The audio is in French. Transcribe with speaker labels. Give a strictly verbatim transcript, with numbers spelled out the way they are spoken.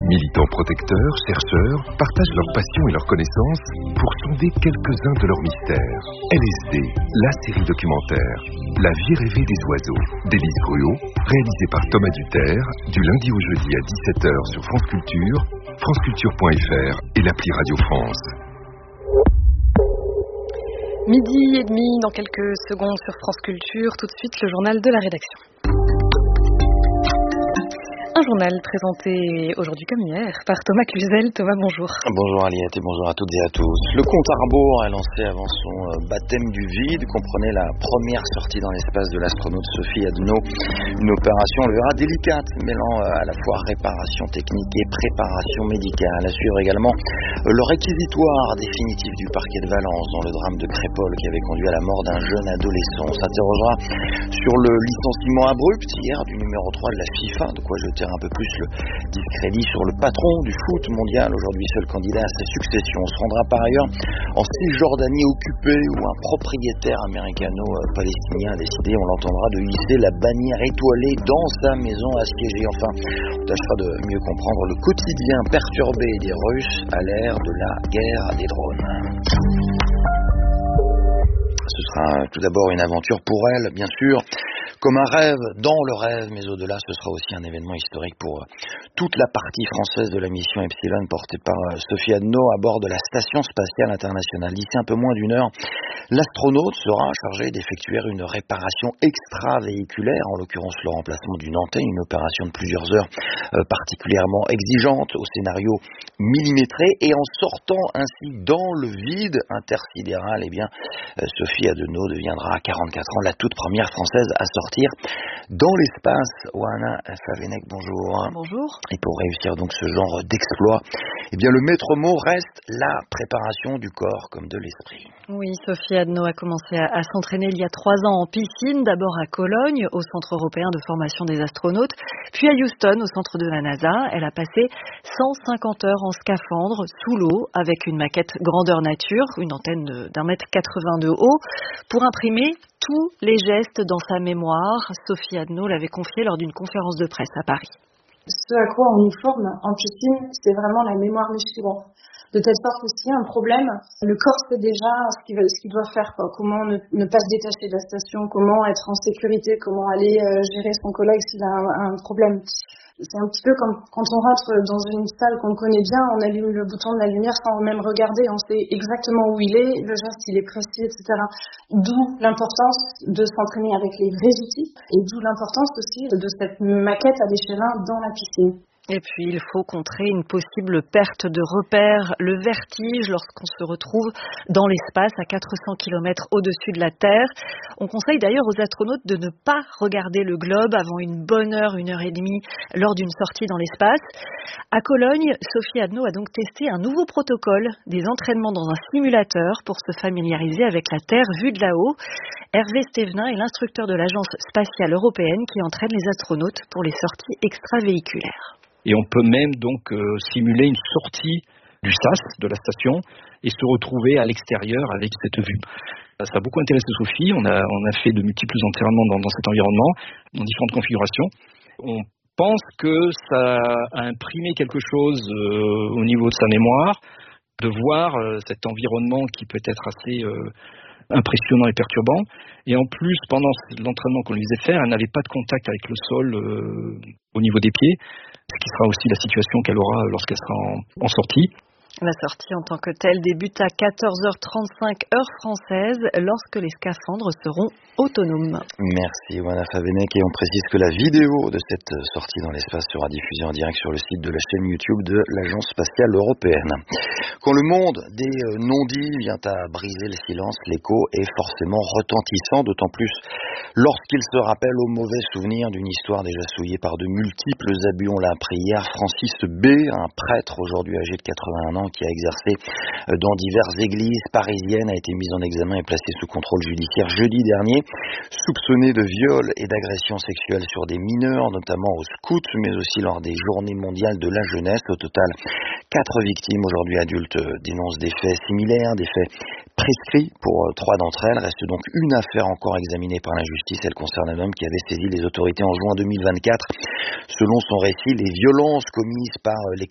Speaker 1: Militants protecteurs, chercheurs, partagent leur passion et leurs connaissances pour sonder quelques-uns de leurs mystères. L S D, la série documentaire. La vie rêvée des oiseaux, d'Élise Gruau, réalisée par Thomas Duterre, du lundi au jeudi à dix-sept heures sur France Culture, franceculture point f r et l'appli Radio France.
Speaker 2: Midi et demi, dans quelques secondes sur France Culture, tout de suite le journal de la rédaction. Un journal présenté aujourd'hui comme hier par Thomas Cluzel. Thomas, bonjour.
Speaker 3: Bonjour Aliette et bonjour à toutes et à tous. Le compte à rebours est lancé avant son baptême du vide. Comprenez la première sortie dans l'espace de l'astronaute Sophie Adno. Une opération, on le verra, délicate, mêlant à la fois réparation technique et préparation médicale. À suivre également le réquisitoire définitif du parquet de Valence dans le drame de Crépol qui avait conduit à la mort d'un jeune adolescent. On s'interrogera sur le licenciement abrupt hier du numéro trois de la FIFA, de quoi jeter un peu plus le discrédit sur le patron du foot mondial, aujourd'hui seul candidat à sa succession. On se rendra par ailleurs en Cisjordanie occupée où un propriétaire américano-palestinien a décidé, on l'entendra, de hisser la bannière étoilée dans sa maison assiégée. Enfin, on tâchera de mieux comprendre le quotidien perturbé des Russes à l'ère de la guerre des drones. Ce sera tout d'abord une aventure pour elle, bien sûr, comme un rêve, dans le rêve, mais au-delà, ce sera aussi un événement historique pour toute la partie française de la mission Epsilon portée par Sophie Adno à bord de la Station Spatiale Internationale. D'ici un peu moins d'une heure, l'astronaute sera chargé d'effectuer une réparation extravéhiculaire, en l'occurrence le remplacement d'une antenne, une opération de plusieurs heures euh, particulièrement exigeante, au scénario millimétré, et en sortant ainsi dans le vide intersidéral, eh bien, euh, Sophie Adno deviendra à quarante-quatre ans la toute première française à sortir dans l'espace. Oana Favenek, bonjour.
Speaker 2: Bonjour.
Speaker 3: Et pour réussir donc ce genre d'exploit, eh bien le maître mot reste la préparation du corps comme de l'esprit.
Speaker 2: Oui, Sophie Adno a commencé à, à s'entraîner il y a trois ans en piscine, d'abord à Cologne, au Centre européen de formation des astronautes, puis à Houston, au centre de la NASA. Elle a passé cent cinquante heures en scaphandre, sous l'eau, avec une maquette grandeur nature, une antenne de, d'un mètre quatre-vingts de haut, pour imprimer tous les gestes dans sa mémoire. Sophie Adno l'avait confié lors d'une conférence de presse à Paris.
Speaker 4: Ce à quoi on nous forme en piscine, c'est vraiment la mémoire musculaire. De telle sorte que s'il y a un problème, le corps sait déjà ce qu'il, ce qu'il doit faire, quoi. Comment ne, ne pas se détacher de la station, comment être en sécurité, comment aller euh, gérer son collègue s'il a un, un problème. C'est un petit peu comme quand on rentre dans une salle qu'on connaît bien, on allume le bouton de la lumière sans même regarder, on sait exactement où il est, le geste il est précis, et cetera. D'où l'importance de s'entraîner avec les vrais outils et d'où l'importance aussi de cette maquette à l'échelle un dans la piscine.
Speaker 2: Et puis, il faut contrer une possible perte de repère, le vertige lorsqu'on se retrouve dans l'espace à quatre cents kilomètres au-dessus de la Terre. On conseille d'ailleurs aux astronautes de ne pas regarder le globe avant une bonne heure, une heure et demie lors d'une sortie dans l'espace. À Cologne, Sophie Adno a donc testé un nouveau protocole, des entraînements dans un simulateur pour se familiariser avec la Terre vue de là-haut. Hervé Stévenin est l'instructeur de l'Agence spatiale européenne qui entraîne les astronautes pour les sorties extravéhiculaires.
Speaker 5: Et on peut même donc euh, simuler une sortie du S A S, de la station, et se retrouver à l'extérieur avec cette vue. Ça a beaucoup intéressé Sophie, on a, on a fait de multiples entraînements dans, dans cet environnement, dans différentes configurations. On pense que ça a imprimé quelque chose euh, au niveau de sa mémoire, de voir euh, cet environnement qui peut être assez euh, impressionnant et perturbant. Et en plus, pendant l'entraînement qu'on lui faisait faire, elle n'avait pas de contact avec le sol euh, au niveau des pieds, ce qui sera aussi la situation qu'elle aura lorsqu'elle sera en, en sortie.
Speaker 2: La sortie en tant que telle débute à quatorze heures trente-cinq heure française lorsque les scaphandres seront autonomes.
Speaker 3: Merci Oana Favenek, et on précise que la vidéo de cette sortie dans l'espace sera diffusée en direct sur le site de la chaîne YouTube de l'Agence spatiale européenne. Quand le monde des non-dits vient à briser le silence, l'écho est forcément retentissant, d'autant plus lorsqu'il se rappelle au mauvais souvenir d'une histoire déjà souillée par de multiples abus. On l'a appris hier, Francis B, un prêtre aujourd'hui âgé de quatre-vingt-un ans qui a exercé dans diverses églises parisiennes, a été mis en examen et placé sous contrôle judiciaire jeudi dernier, soupçonné de viol et d'agression sexuelle sur des mineurs, notamment au scout, mais aussi lors des journées mondiales de la jeunesse. Au total, quatre victimes aujourd'hui adultes dénoncent des faits similaires, des faits prescrits pour trois d'entre elles. Reste donc une affaire encore examinée par la justice. Elle concerne un homme qui avait saisi les autorités en juin deux mille vingt-quatre. Selon son récit, les violences commises par les